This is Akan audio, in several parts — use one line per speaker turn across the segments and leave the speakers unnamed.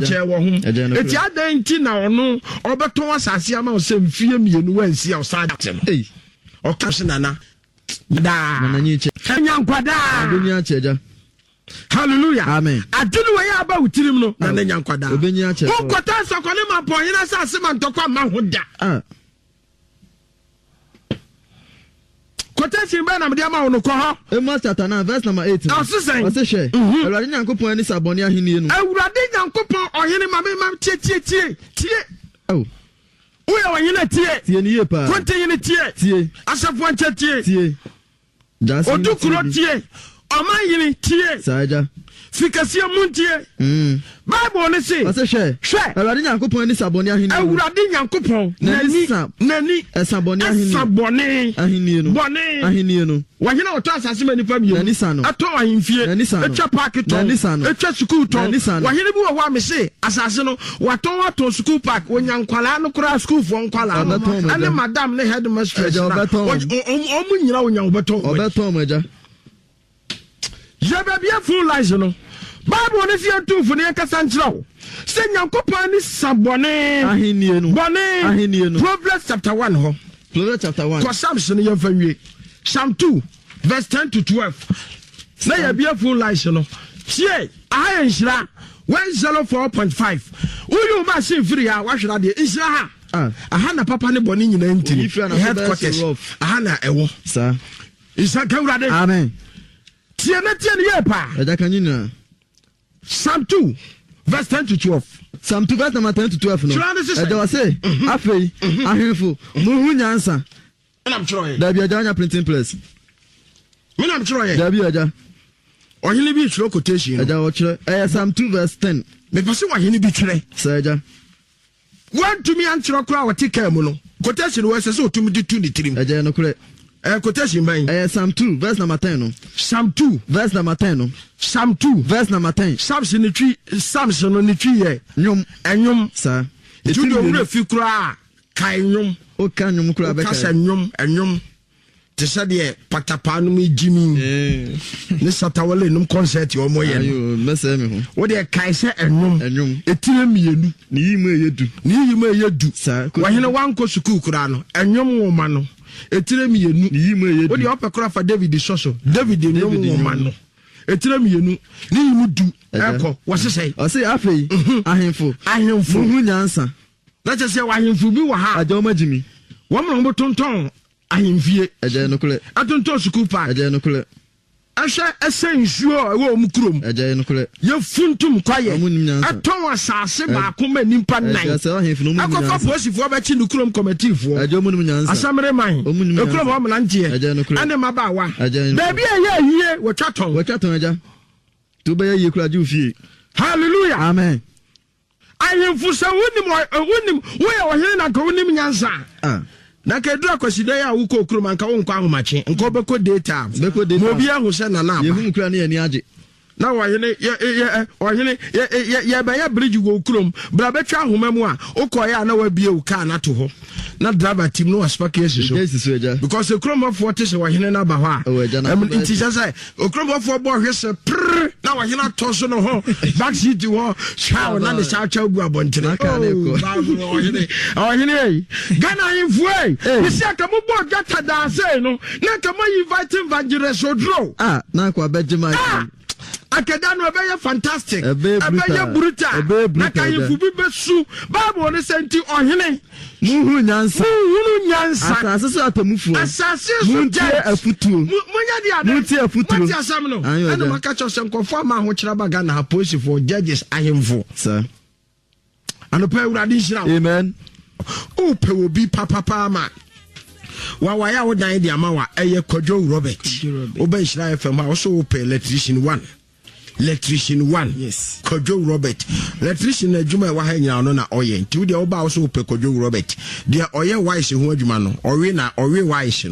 che wo ho eti adan ti na ono obeton asase ama o se mfie mienu wansi o sa atem o ka se nana da
nana nyiche
anya nkwada
obenya acheja
hallelujah
amen
adunu we aba utirim no nana nya nkwada
obenya ache
ko kota sokone ma ponye na sase ma ntokwa ma ho da quotation ba na me ama wono ko ho
Amos chapter 9 verse number 8
o
se Awurade Nyankopon ani saboni ahini enu
Awurade Nyankopon ohene ma tie oh uya wanyina tie
ni ye pa
konte yini tie asafo anche tie odukuro tie oman yini tie
saja
fikasia muntie Bible ne say
ase hwe Awurade Nyankopon ani saboni ahini
Awurade Nyankopon nani
saboni ahini enu
boni
ahini enu
wanyina oto asase mani fam yi ato ahimfie etwa park to etwa school to wanyina bi wo wa me say asase no wato school park onyankwala no kura school fo nkwala ane madam ne headmistress omu nyina obeton
maja
Jababia full lies no Bible ne fie tu fu ne kasa nkyerɛw sɛ Nyankopɔn ni sabɔne
ahinienu
bɔne Proverbs chapter 1 ho
Proverbs chapter 1
ko Psalms no yɛmfa nwie Psalm 2 verse 10 to 12 na yɛbia full lies no tie aha nhyira 104.5 uyu ma se firi ya wahwera de nhyira ha aha na papa ne bɔne nyina ntiri headquarters aha na ɛwɔ
sa
isa kawrade
amen
tie ne ye pa
ɛda kanyina
Psalm 2 verse 10 to 12
Psalm 2 verse 10 to 12 no ɛda wase afei ahemfo muhu nyansa
I'm trying
da bia janya printing press
I'm trying
da bia ja
ohini bi tro quotation
ɛda wo kyerɛ Psalm 2 verse 10
me pese ohini bi twere
sa ja
want to me antro kra wote ka mu no quotation wo sese otumi di tu ni tirim
ɛda no kore
quotation ban
Psalm 2 verse number 10 no
Psalm 2
verse number 10 no
Psalm 2
verse number 10
Psalms ni twi Psalms no ni twi ye nyom
sa
etu do wura fi kra kai nyom
o ka nyom kra be
ka sa nyom te sa de patapa no mi jimi ne satawale num concert yo moye
ayo mese me ho
wo de kai se nyom etire mienu
ni yima yedu sa
wa hene wanko school kra no nyom wo ma no etire mienu
ni yima yedu
wo de opekra fa David soso David nyom wo ma no etire mienu ni yimu du eko wo sesai
o se afei ahemfo muhu nyansa
na che se wa ahemfo bi wa ha
ajo magimi
wo mo bo tonton ahemfie
eje no kule
atonton school park
eje no kule
ahwa esensuo ewo mu krom
eje no kule
ye funtum kwaye aton asase ba ko ma nimpa nan akofa posifo ba chi no krom committee fo
eje mu nim nyansa
asamre man ekrom ho mlante ane mabawa da bia ye yie wotwaton eja
to be ye kura ju fie
hallelujah
amen
ayemfu sa wonim wo ye wo hene na ko wonim nyansa na kedu akwasida ya wo ko krom anka wo nkwa ahomache nka obeko data mo bia hu se na na
ye hu kura ne ye ni age
na wahene ye ba ya bridge go krom bra betwa ahoma mu a okoya na wabie wo ka na to ho na driver team no aspake esiso because the krom of what is wahene na ba ho a it is say krom of bo hwese na wahene to so no ho back seat wo shaw na ne shaw chaw gu abontere wahene Ghana infue isi aka mo bo gata da say no na ka mo invite evangelist odro
na kwa bejima
akedano ebeye fantastic ebeye brutal na kayifu bi besu Bible ne senti ohene
muhu nyansa asase so atamufu
asase so
je afutuo
munya dia de
muti afutuo
muti asam no ana maka cho senkofo ma ho kira baga na police for judges ahemfo
sir
anopa Awurade nhira
amen
o pe obi papa ma wa ya wo dan dia ma wa eye Kwadwo Robert oba nhira FM ha so o pe electrician 1
yes
Kwadwo Robert electrician adwuma wa ha nyina no na oye nti de oba so pe Kwadwo Robert de oye wise ho adwuma no owe wise no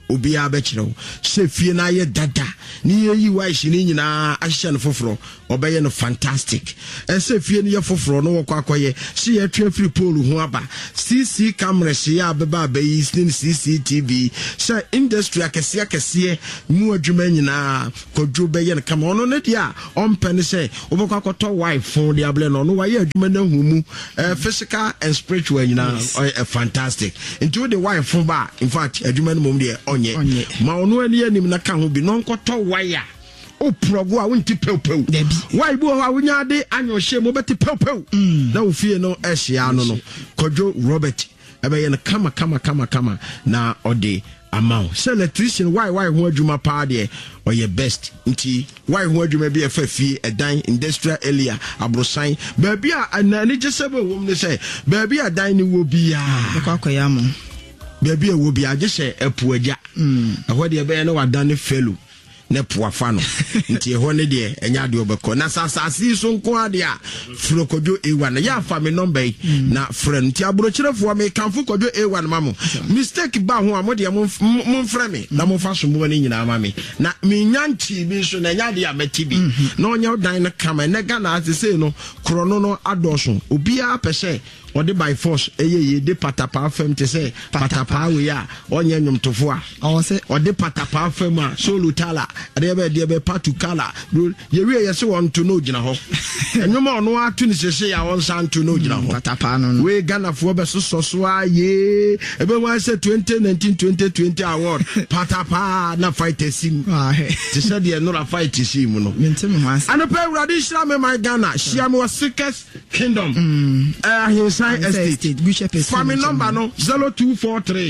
obi abechiro se fie na ye dada ni yi wa hini nyina ahye no foforo obeye no fantastic se fie ni ye foforo no wokọ akoye se ye twa free pole ho aba CC camera se ya beba abayi CCTV se industry akese mu adwuma nyina kodwo beye no kama ono ne dia ompene se obokọ akoto wife phone dia ble no no wa ye adwuma na humu physical and spiritual nyina fantastic into the wife phone ba in fact adwuma no mom dia onye ma ono ani anim na ka ho bi no nkoto wire o progo a wonti pewpew why bo ha wonya de anyo hye mo beti pewpew na wo fie no ehia no Kojo Robert ebe ye no kama na ode amount so electrician why ho adwuma pa de or your best nti why ho adwuma bi efa fie edan industrial area abrosan baby a anani jesebe wo me say baby a dan ni wo bia
akoya mo
baby a wo bia je se epu agya ahode ebe no wadane felu ne puafa no nti ho ne de enya de obeko na sasasi so nko ade a fro Kojo A1 ya fa me number na friend nti abrochirefo me kanfo Kojo A1 mamo mistake ba ho amode mo frɛ me na mo fa so mo ne nyina ma me na me nyanchi bi so na nya de amati bi na onya dan na kama na Ghana asese no krono no adoso obi a pese ode by force ye de patapa fam te say patapa we ya onye nwomtofo a o se ode patapa fam a solo tala de be patukala ye we se won to no gina ho enwoma ono atu ni sese ya won san to no gina ho
patapa no
we Ghana fo be so a ye ebe wan say 2019-2020 award patapa na fight sim te say de no la fight sim no
mentem ho ase
anope urade shira me my Ghana shia me Sikes Kingdom Estate. Family number no 0243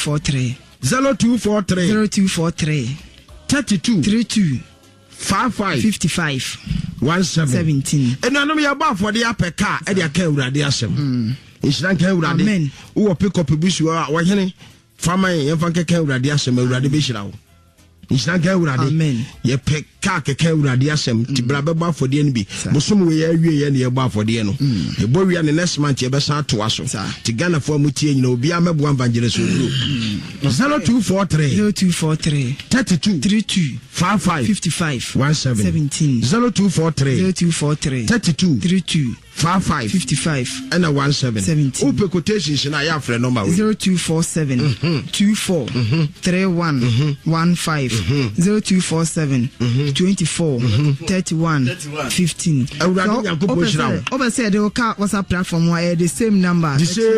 32 55 17 enano ya ba for the apeka e dia ka urade asem inshan ka urade wo pick up bisu wo hene fama ye fa ka urade asem urade be hira wo inshan ka urade ye peka ka urade asem ti bra be ba for the nbi bosom we ya wie ye ne ye ba for the no e bo wi ne next month ye be san to aso ti Ghana for mu tie nyina obi amebo ambanjere so group 0243 32 55 17 0243 32 55 and a 17 open quotations na ya frɛ number
0247 24 31 15 0247 24 31 15 over said the WhatsApp platform where the same number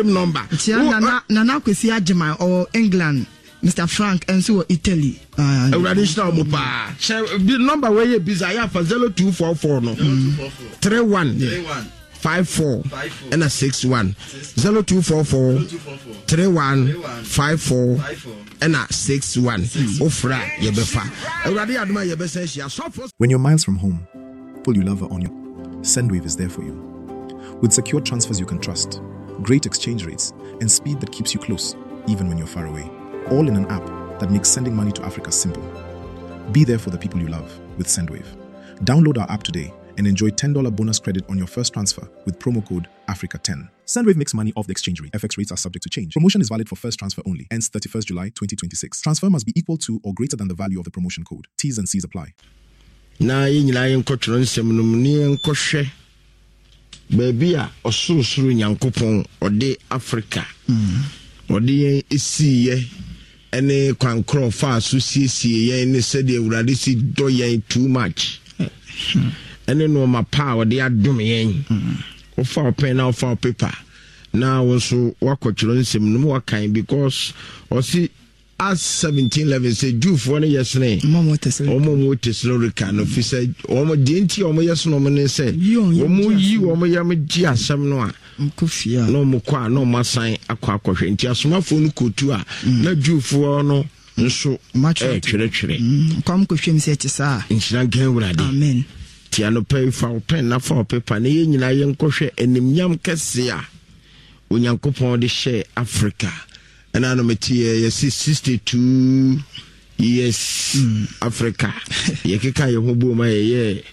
Nana Kwesi Ajima or England Mr. Frank and so Italy
traditional mopa number where you busy ya for 0244 no 31 54 and a 61 0244 31 54 and a 61 ofra yebefa awrade aduma yebesa hia.
When you're miles from home, people you love are on you. Sendwave is there for you. With secure transfers you can trust, great exchange rates, and speed that keeps you close, even when you're far away. All in an app that makes sending money to Africa simple. Be there for the people you love with Sendwave. Download our app today and enjoy $10 bonus credit on your first transfer with promo code Africa10. Sendwave makes money off the exchange rate. FX rates are subject to change. Promotion is valid for first transfer only. Ends 31st July 2026. Transfer must be equal to or greater than the value of the promotion code. T's and C's apply.
Na yinyina yenkotro nsem no ni yenkɔhwɛ baby a osurusuru nyankopɔn ode Africa ode esiye ene kwankro fa so siesie ye ne sede awurade si do yen too much ene no ma pa ode adom yen o fa pen na o fa paper na wo so wakɔtro nsem no wakan because o si as 1711 say do for no yesne omo teslo reka no fi say omo denti omo yesno omo ne say omo yi omo yam gi asem no a
mkofia
no mukwa no masan akwa nti asomafo no kotu a na dufo no nso twere
kwam kohwem se tisa
nhyira gan wurade
amen
ti anopai fa pen na fa paper na ye nyina ye nkohwe enimnyam kese a onyankopɔn de hye Africa and I know me 62 years Africa. Ye keka ye ho bo ma ye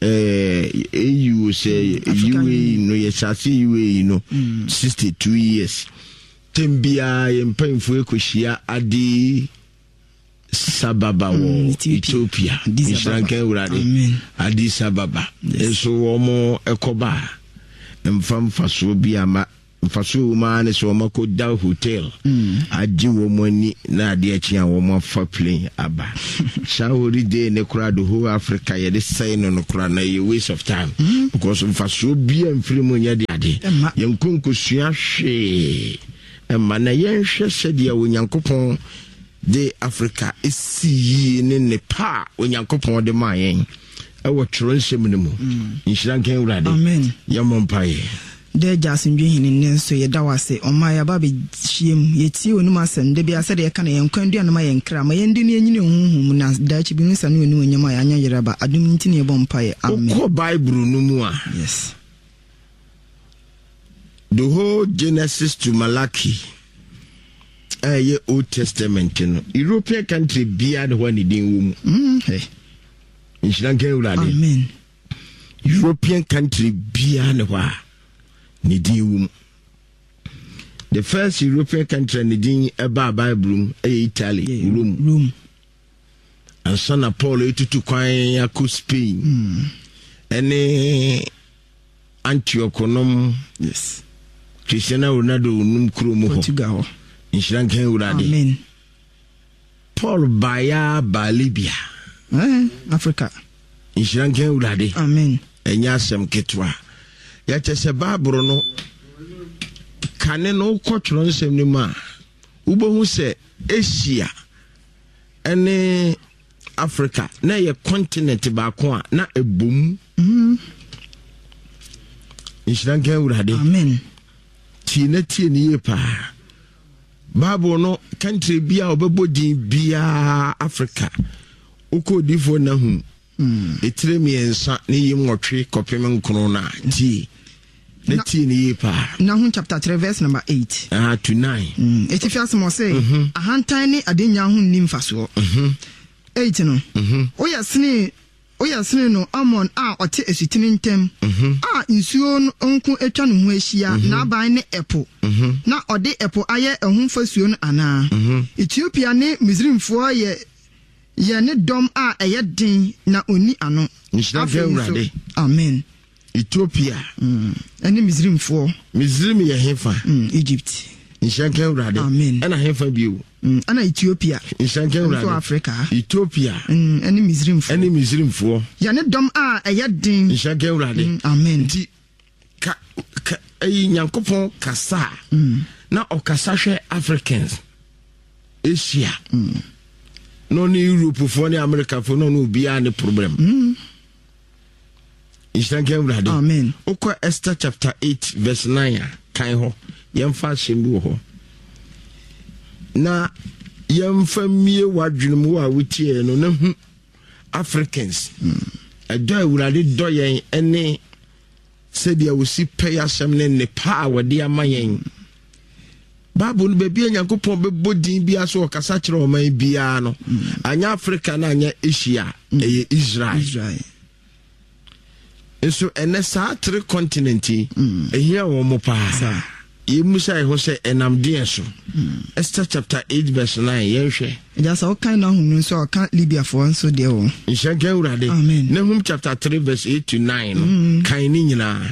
you say you no ye chasi you know 62 years. Tembia ye mpemfo ekohia adi Sababa wo Ethiopia Israel urade Addis Ababa eso omo ekoba mfamfaso bi ama mfaso ma ne so mako da hotel aji wo mani na ade achi a wo mafa plane aba shawori de ne kura do whole Africa ye de say no kura na ye waste of time because mfaso bi amfiri mu nya de ade yenkonkosua hwe emma na yenhwe sede wo nyankopon de Africa isi ne nepa onyankopon de mayen ewo tronsem ne mu inshira nkan urade amen yamompaye de jasindwe hini nenso ye dawase omaya babe chiem yeti onuma sende bia sede ye kana yenkwandu anoma yenkra ma yendi ne nyine huhum na dachi bi nsa ne onu onyama ya anya yeraba adum ntini ye bompaye amen ko bible no mu a yes the whole Genesis to Malachi ye Old Testament no European country bia the one din wo hey inshanke urade amen European country bia ne wa ni din wo the first European country ni din eba Bible Italy Rome and son Paul etutu kwan yakọ Spain ene Antioch nom yes Cristiano Ronaldo num kromo Portugal inshanke urade amen Paul baya ba Libya Africa inshanke urade amen enya asem ketwa ya chese Bible no kane no kwotro nsem ni ma ubohu se Asia ene Africa na ye continent ba ko a na ebom inshanke urade amen tie ni ye pa Bible no country bia obebodin bia Africa ukodifo na hu etiremi ensa ne yimwotwe kopem nkono na ti na ti ni pa na hu chapter 3 verse number 8 to 9 etifias mo say ahantan ni adenya hu nimfaso 8 no Oyasene no Amon ote esutini ntem nsuo nko etwa no ho ahia na aban ne epo na ode epo aye ehun fasuo no ana Ethiopia ne Misrimfo ye ne dom eye din na oni ano amen Ethiopia ene Misrimfo Misrim ye hefa Egypt inshanke urade amen ana hefa biu ana Ethiopia inshanke urade Africa Ethiopia ene Misrimfo ya ne dom eye din inshanke urade amen ti ka nyankopon kasa na okasa hwe Africans Asia no ni Europe for ni America for no bia any problem inshanke urade amen okwa Esther chapter 8 verse 9 kan ho yemfa shembu ho na yemfa mie wadwunum wa wutie no na hu Africans ado awurade do yen ene sedia wosi pay asem ne nepa wode amayen Bible no bebia Nyankopon bebodin bia so okasa kire oman bia no anya Africa na anya Asia Israel eso ene sa 3 continent ehia wo mo pa Musa ho say enamde so Esther chapter 8 verse 9 yehwe just all kind of hunu so kan Libya for so there wo inshanke urade Nahum chapter 3 verse 8 to 9 kan ni nyina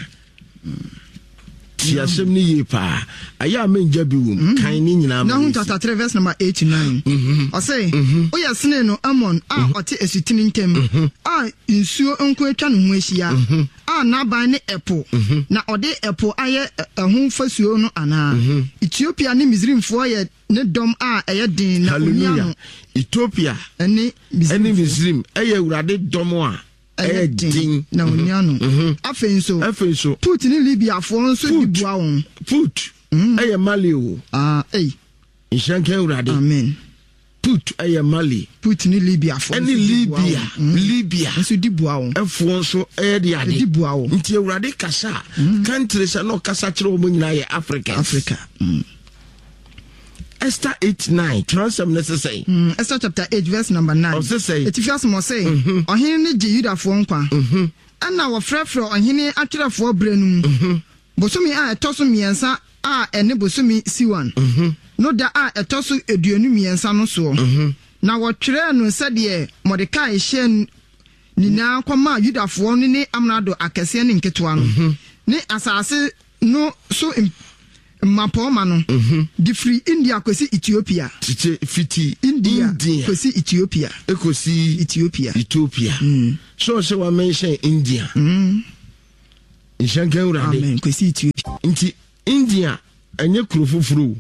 tiasem ni yepa aya menja bi wum kan ni nyina Nahum chapter 3 verse number 8 to 9 o say oyasene no Amon ote esutini ntem nsuo nko etwa no ho ahia na ban ne epo na ode epo aye ehun fasuo no ana Ethiopia ne Misrimfo ye ne dom eye din na oniano Ethiopia ene Misrim eye urade dom eye din na oniano afenso put ni Libya fo nso dibua won put eye Mali o inshanke urade amen put aya Mali put ni Libya for any Libya so dibua won efo so de ade dibua won nti Ewurade kasa countries no kasa kire o nyina ye Africa Esther 8:9 transam necessary Esther chapter 8 verse number 9 etifias mo say ohene ne je Yudafo nkwa ana wo frefre ohene atwerefo brenum bosomi etoso miensa ene bosomi siwan no da etoso eduonu miensa no so
na wɔtwerɛ no sɛdeɛ Mordecai hyɛ nina kwama Yudafo no ne amrado akɛse ne nketewa no ne asase no so mapoma no di free India kwesi Ethiopia
fiti
India kwesi Ethiopia
ekosi
Ethiopia
so wa mention India Ishanka urade
amen kwesi Ethiopia
nti India enye kuro foforo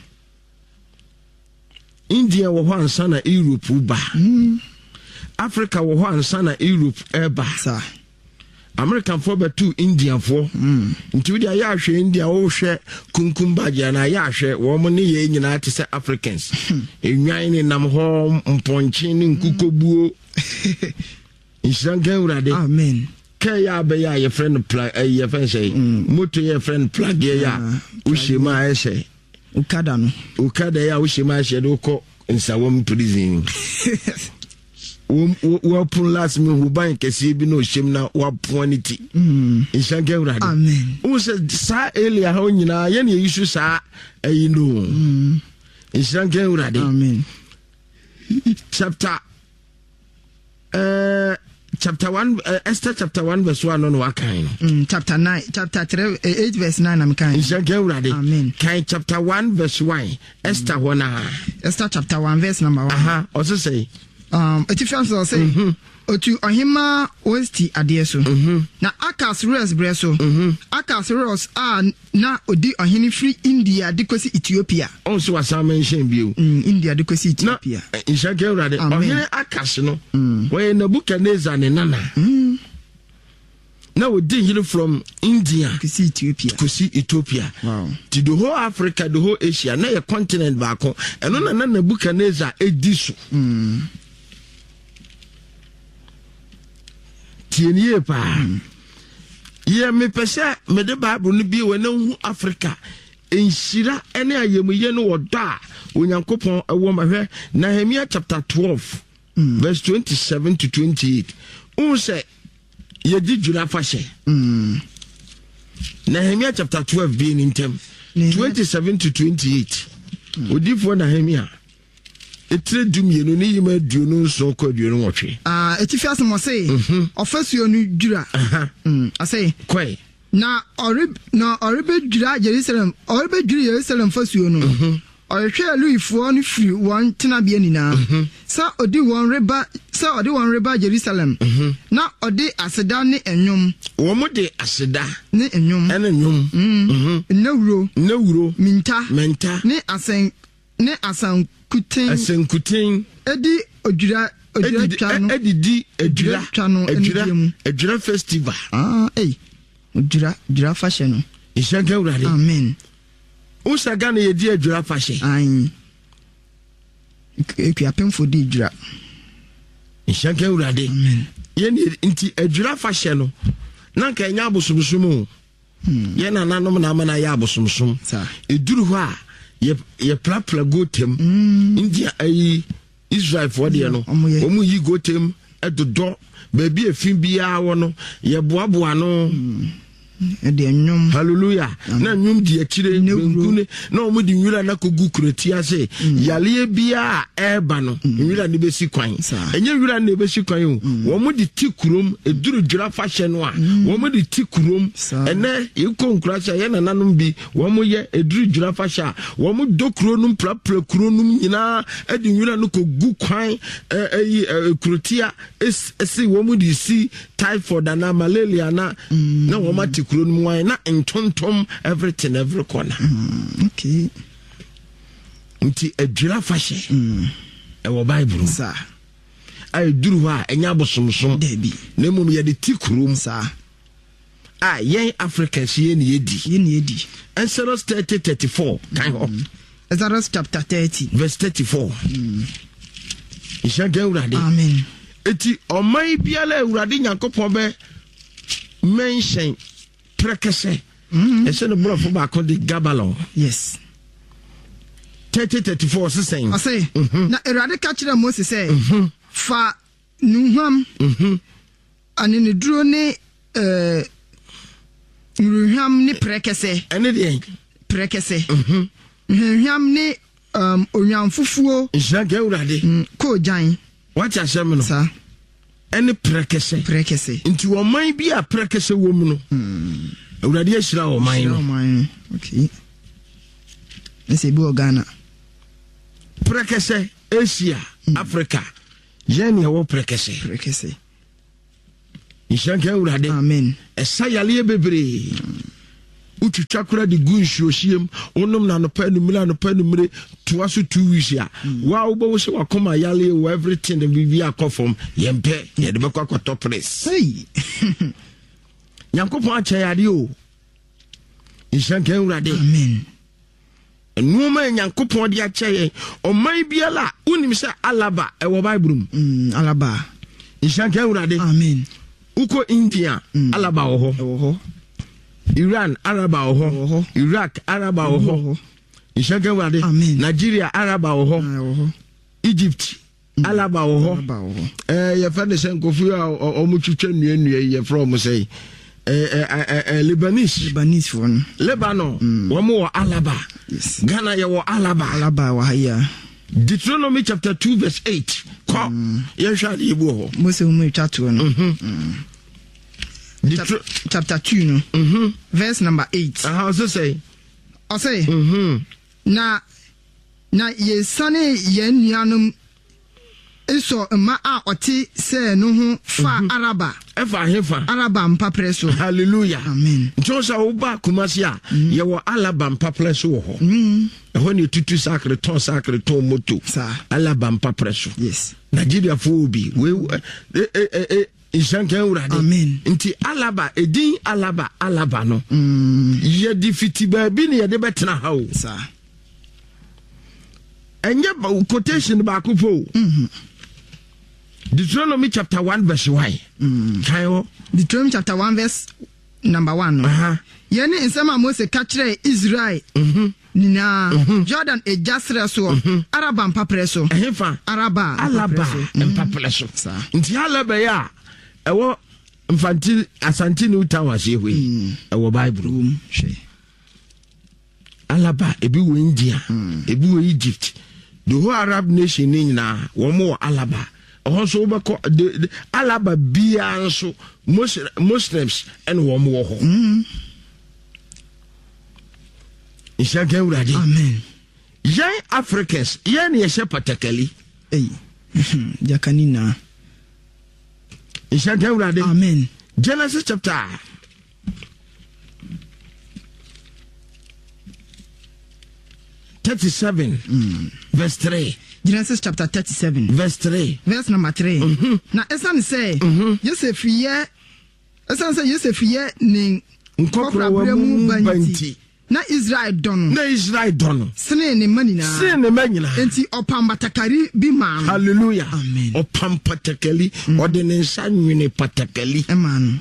India wo ho ansa na Europe ba Africa wo ho ansa na Europe eba
sa
American for betu Indian for nti we dey ahwe India wo hwe kunkum bagia na ya ahwe wo mo ne ye nyina te se Africans enwan ni nam ho mponche ni nkukobuo Ishanka urade
amen
ya be ya your friend plug your friend say moto your friend plug ya ushima ese ukada ya ushima ese do ko nsawom prison wapun last me hu ban kese bi no shem na wapon niti Ishanka urade
amen
o se sa elia ha nyina ye na yisu sa ayi no Ishanka urade
amen
chapter 1 Esther chapter 1 verse 1 no wakan
chapter 9 chapter 3 8 verse 9 am kan
Ishanka urade
amen
kan chapter 1 verse 1 Esther hona
Esther chapter 1 verse number 1
also say
Etifian so say otu ohima westi ade so na Akas Rose breso Akas Rose na odi ohini free India dikosi Ethiopia
also was mention bio
India dikosi Ethiopia
Ishanka urade ohini Akas no we Nebuchadnezzar ne nana now we did from India
to
Ethiopia
wow
to the whole Africa the whole Asia na your continent back and no na Nebuchadnezzar edisu tienie pa ye me pese me de Bible no bi we na hu Africa enshira ene ayemuye no woda onyankopon ewo mahwe Nehemiah chapter 12 verse 27 to 28 say ye di jura fashe Nehemiah chapter 12 being in term 27 to 28 odifo Nehemiah etre dumie no ni yima duonu so kwa duonu nwotwe
etifi asemo say ofasuo no dura asay
kwai
na oribe dura Jerusalem fasuo no ohwe luifo no free won tenabia nina sa odi won reba Jerusalem na odi aseda ne enwom
wo mo de aseda
ne enwom nawuro minta ne asan kutin edi odwira twano
edidi edwira festival
odwira fashion no
Ishanka urade
amen
usaga na yedi edwira fashion
ayin ekuapemfo di edwira
Ishanka urade
amen
ye nti edwira fashion no na nka nya abosomsom ye na nanom na ama na ya abosomsom eduru ho a ye plapla gotem India ayi Israel for de no omu yi gotem edodo baby efin bia wo no ye boaboa no
de nyum
hallelujah na nyum di akire nkune na omu di nwira na kogu kureti ase yale bia eba no nwira ne besi kwan enye nwira ne besi kwan o omu di tikurom eduru dwura fashion no a omu di tikurom ene yeko nkurasa ye nananom bi omu ye eduru dwura fashion omu dokuro num plapla kuro num nyina edi nwira no kogu kwan kuretia esi omu di si typhoid na malaria na omu tikuro num wan na entontom everything every corner
okay
nti edwira fashion ewo Bible
sa
ay duru ha enya bosomsom
debi
na mum ye de tikurum
sa
yen Africans ye ne yedi Exodus 30:34 kan ho
Exodus chapter 30
verse 34 Ishanka urade
amen
eti omai biala urade Nyankopon be mention prekese ese no brofo ba ko de Gabalon
yes
30:34 saying
I say na erade ka kire Moses say fa nuham ani ne duro ne nuham ne prekese
ene de
prekese nuham ne onyan fufuo
nhyira urade
ko jan
what ya shem no
sa
ene prekese nti wo man bi a prekese wo mu no urade ahyira wo man no
okay ese bi Ghana
prekese Asia Africa yene wo prekese nhyira urade
amen
esa yale bebre utwitwa kura de gunhyo hiem onom na no pa numre toa so 2 weeks ya wa wo bo se wakoma yale wo everything the bibi akofom yempe ye de bekwa kwato press
hey
Nyankopon acha yade o nhyira urade
amen
enuma Nyankopon de acha ye oman biala unim se alaba e wo bible
alaba
nhyira urade
amen
uko India alaba wo ho Iran Araba oho Iraq Araba oho Ishaka wade Nigeria Araba oho Egypt Alaba oho ye fa ne senkofu a omutwetwa nuanua ye from say Lebanese
one
Lebanon wo Alaba Ghana ye wo Alaba
wa haya
Deuteronomy chapter 2 verse 8 ko ye hwa de ebu ho
Mose mu twato no chapter 2 no verse number 8
how to say
I say na ye sane ye nuanum eso ma a oti se no ho fa araba
efa hefa
araba mpa preso
hallelujah
amen
nchosa oba kumasi a ye wo alaba mpa preso wo ho ho ne tutu sacre ton moto alaba mpa preso
yes
Nigeria fo obi we Ishanke urade nti alaba edin alaba no ye defiti ba bi ne ye de betena ha o
sa
enye quotation ba akufo Deuteronomy chapter 1 verse 1 kayo
Deuteronomy chapter 1 verse number 1 ye ne nsema Mose ka kire Israel nina Jordan ejasre so araba mpapre so
ehefa
alaba
mpapre so nti alaba ya ewo mfanti asanti ni utawa hwe ewo bible alaba ebi wo India ebi wo Egypt the whole Arab nation ni na wo mo alaba also obako alaba bia so Muslims and wo mo ho Ishaka uradi
amen
yan Africans yan ye shepatakali
jakanina
Ishaka uradi
amen
Genesis chapter 37 verse 3
Genesis chapter 37
verse 3
verse number 3 na esan say Joseph ye ni
nkokra mu banti
na Israel dono sene ne manina enti opambatakari bi ma
hallelujah
amen
opampatakali odene nsanwene patakali
amen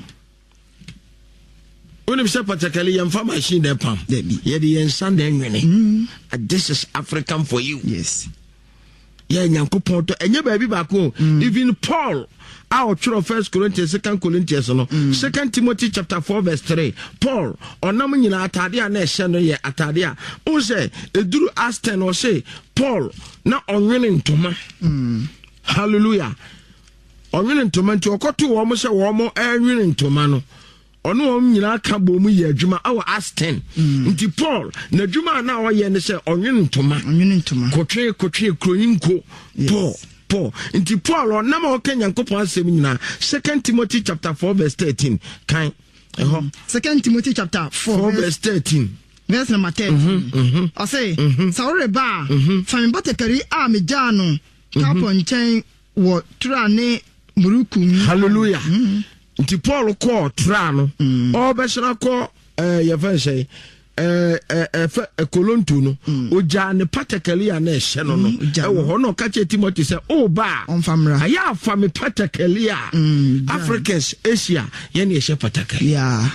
When say patakali yamfa machine de pam ye de yensan de nwene this is African for you
yes
ye Nyankopon to enye ba bi ba ko even Paul our 1 Corinthians 2 Corinthians no 2 Timothy chapter 4 verse 3 Paul onam nyina atade a na ehye no ye atade a o say eduru Asten o say Paul na onwene ntoma hallelujah onwene ntoma nti okoto wo mo say wo mo enwene ntoma no ono nyina ka bo mu ye adwuma awa Asten nti Paul na adwuma na wo ye ne say onwene ntoma kotwe kronyinko Paul nti Paul onam o kan Nyankopon asem nyina 2 Timothy chapter 4 verse 13 kan
2 Timothy chapter 4
verse 13
verse number 13 I say sawre ba fami batakari a me jano kapo nchen wo trane murukum
hallelujah nti Paul ko tra no o be sena ko ye fa say kolontu no oja ne patakali a na ehye no no e wo ho no ka che Timothy say o ba
onfamra
aya fa me patakali a Africans Asia ye na ehye patakali
yeah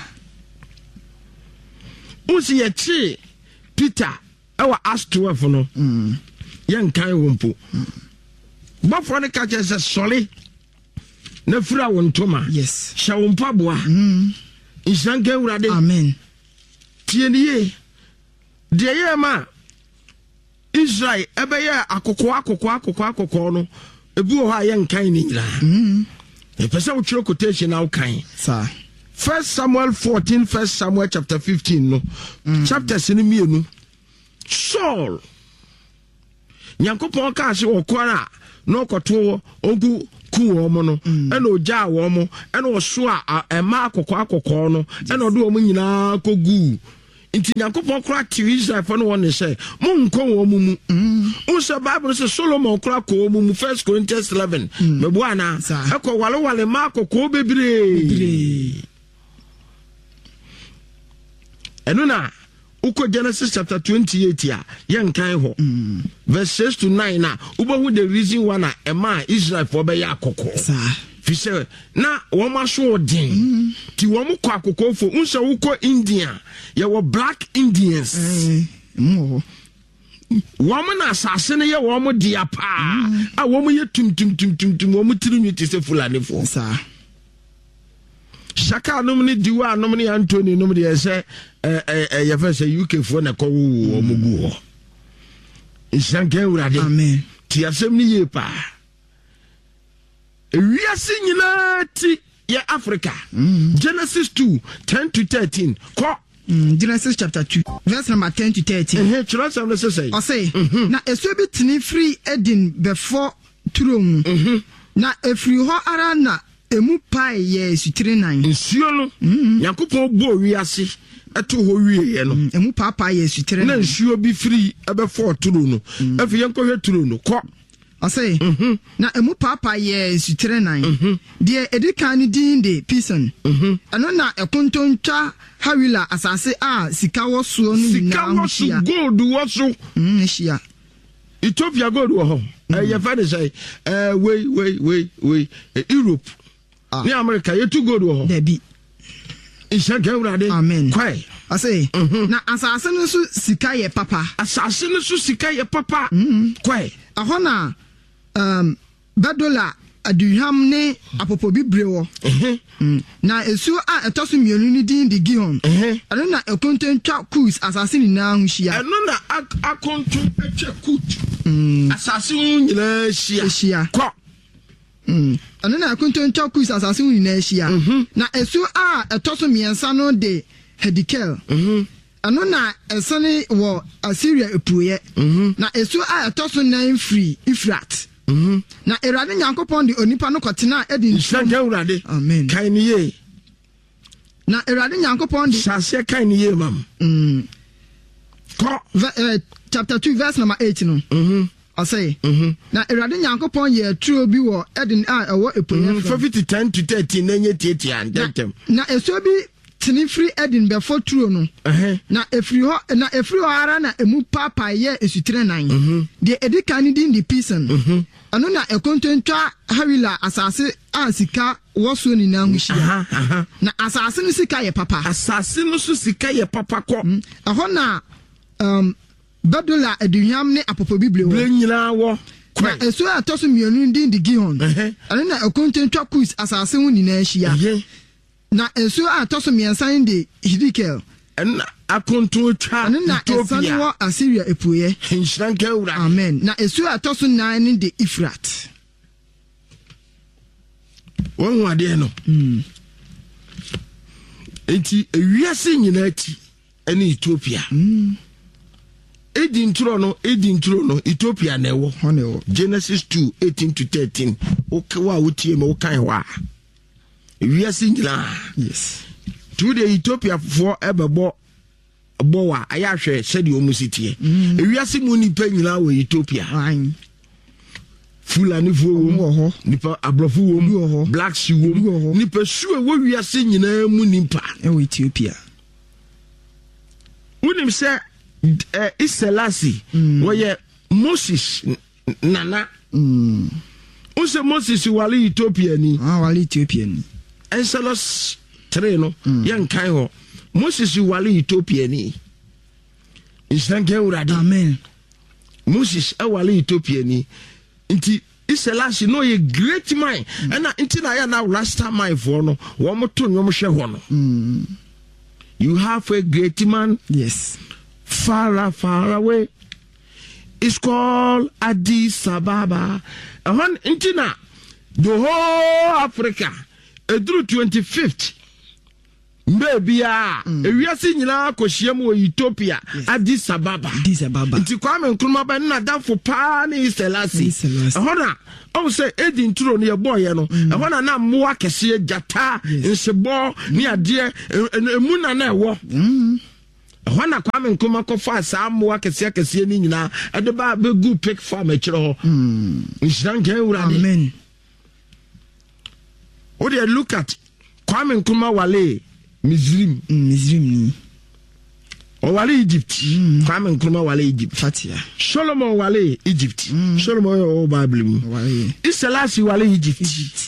usi ye chi Peter e wa Acts 12 no ye nkan wo mpo bafo ne ka che say sole na fura wontoma
yes
sha wompa boa nsanka urade
amen
tieniye de ye ma Israel ebeye akoko no ebi wo ha ye nkan ni nyira pese wo twere quotation na wo kan
sa
1 Samuel 14 1 Samuel chapter 15 no chapters ni mienu Saul Nyankopɔn ka se wo kwara no koto ogu ku wo mo no e na ogya wo mo e na oso a ema akoko no e na odo wo mo nyina kogu inti Nyankopɔn kra ti Israel fa no won say mo nko wo mu mu unse Bible say Solomon kra ko wo mu 1 Corinthians 11 mebu ana e ko wale ma akoko bebre enuna uko Genesis chapter 28 a yenkan ho verse 6 to 9 na ubahu the reason why na ema Israel for be akoko fishe na woma so odin ti womo kwa akoko fo unse uko India ye wo black Indians womo na asase ne ye womo dia pa a womo ye tum womo tirinwi ti se Fulani fo Shaka nomni diwa nomni Anthony nomni ese ye fa se UK fo na ko wo mugu ho Ishanke urade
amen
ti asem ni ye pa wiase nyina ti ya Africa Genesis 2 10 to 13 ko
Genesis chapter 2 verse number 10 to 13
chira sam say
o say na eso bi tini free Eden before throne na efri ho ara na emu pai ye sutire nan
nsuo no Yakopon bo wiase eto ho wiye no
emu papa ye sutire
na nsuo bi free ebe for turu no afi yenko hwe turu no ko
ase na emu papa ye sutire nan de edikan ni din de pison ano na ekontontwa hawila asase a sika wo so no na
hia gold wo so
hia
Ethiopia gold wo ho ye fa de say we Europe ni America ye tu gold wo ho
debi
Ishanke urade
amen
kwai
ase na asase no so sika ye papa
kwai
ahona badola aduham ne apopo bibre wo na esu a etoso mienu ni din de Gihon ano na ekontentwa kus asase ni na hia
ano na akonto etwa kut asase nyina hia ko ano na ekontentwa kus asase nyina hia na esu a etoso miensa no de Hedikel ano na esane wo Assyria epuye na esu a etoso nan free Ifrat na Erade Nyankopon de onipa no kotena edi Ishanke urade
amen
kainiye
na Erade Nyankopon de
sase kainiye mam ko
chapter 2 verse number 8 no I say na Erade Nyankopon ye true bi wo edi a ewo epuye
from 10 to 13 nenye tietia and
na esu bi tini free Eden before true no na efri ho ara na emu papa ye esutire nan de edikan din di pison ano na ekontentwa hawila asase asika woso ni na hia na asase no sika ye papa ko aho na badola aduham ne apopo bible wo
nyina wo
na esu atoso mienu din di Gihon ano na ekontentwa kus asase ho ni na hia na esu atoso miensan de Hedikel
en akonto twa
na esane wo Assyria epuye
Ishanke ura
amen na esu atoso nan de Ifrat
won wade no enti ewiase nyina ti ene Ethiopia Edin tro no Ethiopia na ewo Genesis 2 18 to 13 okewa wotie me wokan wa we are singular
yes
to the Ethiopia for ebebo bowa ayahwe said the omusiti we are simuni penyina we Ethiopia Fulani wo nipa abrofu wo black she wo nipa sue wo we are sinyina mu nipa
e Ethiopia
unim say Iselasi wo ye Moses nana unse Moses wale Ethiopia ni
wale Ethiopia ni
Exodus 3 no yankan ho Moses wale Ethiopia ni Ishanke urade
amen
Moses wale Ethiopia ni nti Iselasi no ye great man na nti na ya na rasta man for no wo mo to nyom hwe ho no you have a great man
yes
far away is called Addis Ababa. Intina, the whole Africa, through 25th. Maybe we are seeing now Koshiamu Ethiopia, Addis Ababa. Nti Kwame Nkrumah ba na da for Pani Selassie. Ehona, I say Edin Turo near boy no. Ehona na moa kese jata nsebo ni ade emuna na ewo. Ehona Kwame Nkrumah ko fa sa moa kese ni nyina ade ba be good pick farm e kire ho. Nshran gan urade. Amen. What do you look at Kwame Nkrumah wale Mizrim ni o wale Egypt. Kwame Nkrumah wale Egypt. Fatia Solomon wale Egypt. Solomon o Bible mu wale Iselasi wale Egypt.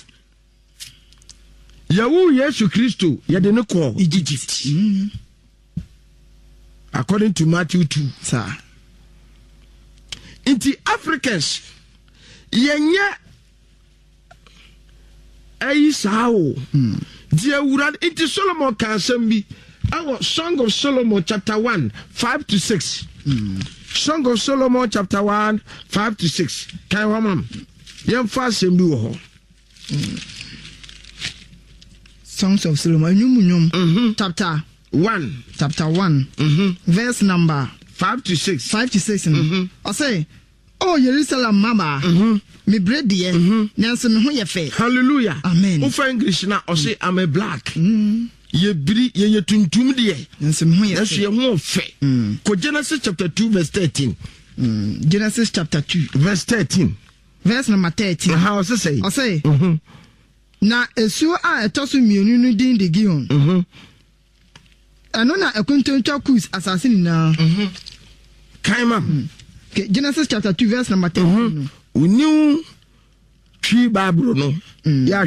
Yawu Yesu Kristo yede ne ko Egypt. According to Matthew 2. Sir. Inti Africans yenye Aisao. Dear Urad, it is Solomon Kansembi. Our Song of Solomon, chapter 1, 5 to 6. Song of Solomon, chapter 1, 5 to 6. Can you ma'am? Yam fast and do.
Songs of Solomon, chapter
1.
Chapter 1, verse number
5 to 6.
5 to 6. I say, oh, Jerusalem, Mama. Me bread dear, Nancy me who ye fe.
Hallelujah.
Amen.
Ufa English na or say I'm a black. Ye bri ye tuntum dear.
Nancy me who ye
fe. Ye fe. Ko Genesis chapter 2 verse 13.
Genesis chapter 2
verse 13.
Verse number 13.
How say?
I say. Na esuo a etoso mienu nu din de Gihon. Ano na ekuntontwa kus assassin na.
Kaima.
Okay, Genesis chapter 2 verse number 13.
New tree Bible no. Yeah.